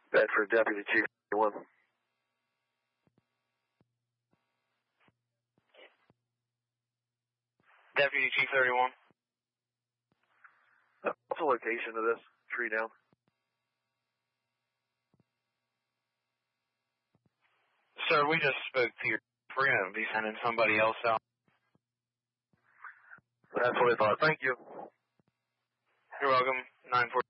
Bedford Deputy Chief 31. Deputy Chief 31. What's the location of this tree down? Sir, we just spoke to your... We're going to be sending somebody else out. That's what I thought. Thank you. You're welcome. 9-4.